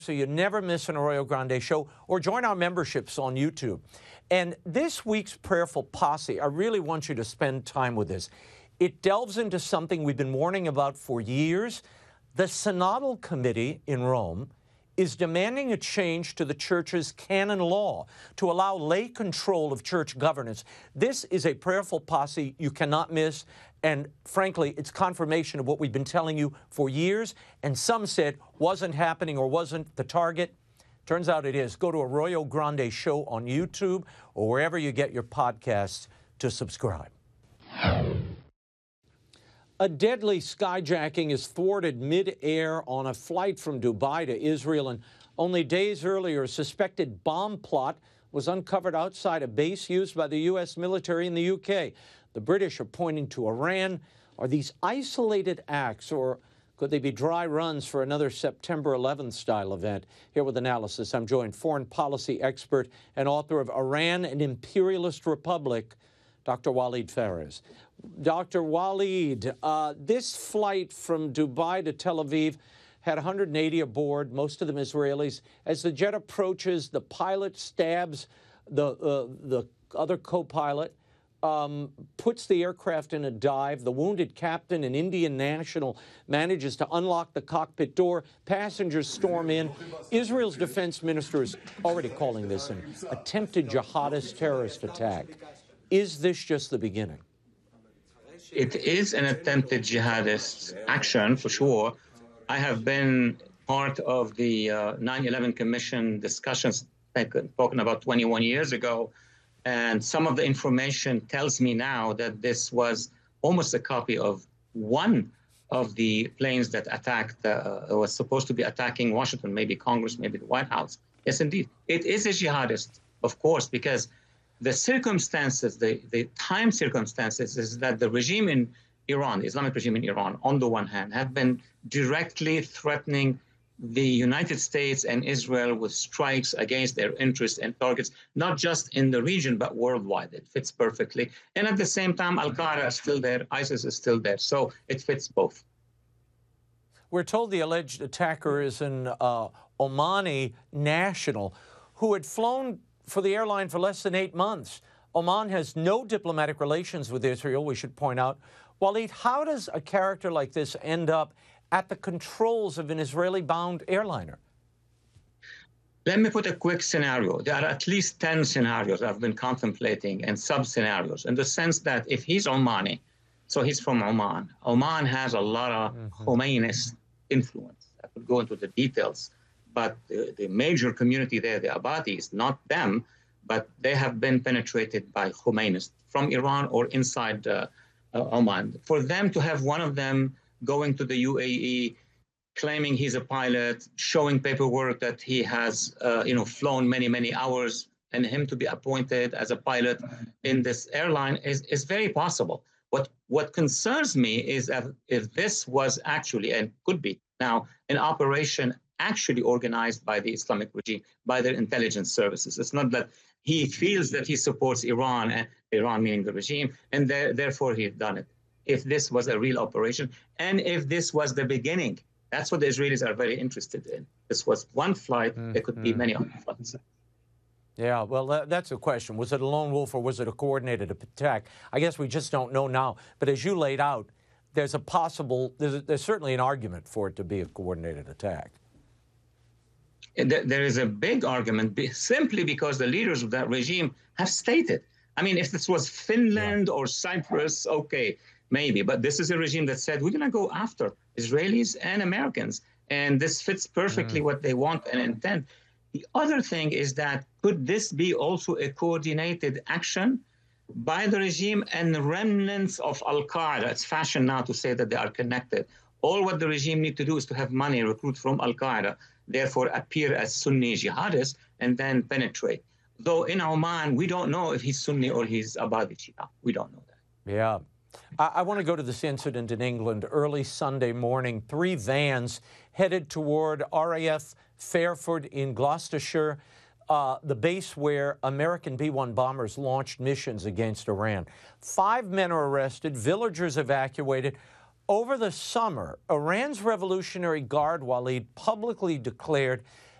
so you never miss an Arroyo Grande show, or join our memberships on YouTube. And this week's Prayerful Posse, I really want you to spend time with this. It delves into something we've been warning about for years. The Synodal Committee in Rome is demanding a change to the church's canon law to allow lay control of church governance. This is a Prayerful Posse you cannot miss, and frankly, it's confirmation of what we've been telling you for years, and some said wasn't happening or wasn't the target. Turns out it is. Go to Arroyo Grande Show on YouTube or wherever you get your podcasts to subscribe. A deadly skyjacking is thwarted mid-air on a flight from Dubai to Israel, and only days earlier, a suspected bomb plot was uncovered outside a base used by the U.S. military in the U.K. The British are pointing to Iran. Are these isolated acts, or could they be dry runs for another September 11th style event? Here with analysis, I'm joined foreign policy expert and author of Iran, an Imperialist Republic, Dr. Walid Phares. Dr. Walid, this flight from Dubai to Tel Aviv had 180 aboard, most of them Israelis. As the jet approaches, the pilot stabs the other co-pilot, puts the aircraft in a dive. The wounded captain, an Indian national, manages to unlock the cockpit door. Passengers storm in. Israel's defense minister is already calling this an attempted jihadist terrorist attack. Is this just the beginning? It is an attempted jihadist action, for sure. I have been part of the 9/11 Commission discussions talking about 21 years ago, and some of the information tells me now that this was almost a copy of one of the planes that attacked, was supposed to be attacking Washington, maybe Congress, maybe the White House. Yes, indeed. It is a jihadist, of course, because the circumstances, the time circumstances, is that the regime in Iran, the Islamic regime in Iran, on the one hand, have been directly threatening the United States and Israel with strikes against their interests and targets, not just in the region, but worldwide. It fits perfectly. And at the same time, Al-Qaeda is still there, ISIS is still there. So it fits both. We're told the alleged attacker is an Omani national who had flown for the airline for less than 8 months. Oman has no diplomatic relations with Israel, we should point out. Walid, how does a character like this end up at the controls of an Israeli-bound airliner? Let me put a quick scenario. There are at least 10 scenarios I've been contemplating and sub-scenarios, in the sense that if he's Omani, so he's from Oman. Oman has a lot of Khomeinist influence. I could go into the details. But the major community there, the Abadis, not them, but they have been penetrated by Khomeinists from Iran or inside Oman. For them to have one of them going to the UAE, claiming he's a pilot, showing paperwork that he has flown many, many hours, and him to be appointed as a pilot in this airline is very possible. What concerns me is that if this was actually, and could be now, an operation actually organized by the Islamic regime, by their intelligence services. It's not that he feels that he supports Iran, and Iran meaning the regime, and therefore he's done it. If this was a real operation, and if this was the beginning, that's what the Israelis are very interested in. This was one flight, there could be many other flights. Yeah, well, that's the question. Was it a lone wolf or was it a coordinated attack? I guess we just don't know now. But as you laid out, there's there's certainly an argument for it to be a coordinated attack. There is a big argument simply because the leaders of that regime have stated. I mean, if this was Finland or Cyprus, okay, maybe. But this is a regime that said, we're going to go after Israelis and Americans. And this fits perfectly what they want and intend. The other thing is that could this be also a coordinated action by the regime and the remnants of Al-Qaeda? It's fashion now to say that they are connected. All what the regime need to do is to have money, recruit from Al-Qaeda, therefore appear as Sunni jihadists, and then penetrate. Though in Oman, we don't know if he's Sunni or he's Abadi Shia. We don't know that. Yeah. I want to go to this incident in England. Early Sunday morning, 3 vans headed toward RAF Fairford in Gloucestershire, the base where American B-1 bombers launched missions against Iran. 5 men are arrested, villagers evacuated. Over the summer, Iran's Revolutionary Guard, Walid, publicly declared